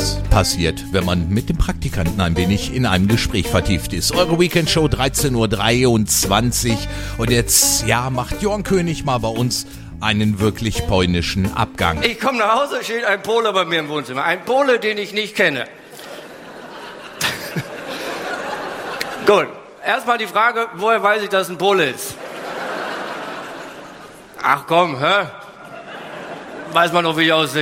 was passiert, wenn man mit dem Praktikanten ein wenig in einem Gespräch vertieft ist. Eure Weekendshow 13:23 Uhr und jetzt, macht Jörn König mal bei uns einen wirklich polnischen Abgang. Ich komme nach Hause, steht ein Pole bei mir im Wohnzimmer. Ein Pole, den ich nicht kenne. Gut, erstmal die Frage, woher weiß ich, dass ein Pole ist? Ach komm, weiß man doch, wie ich aussehe.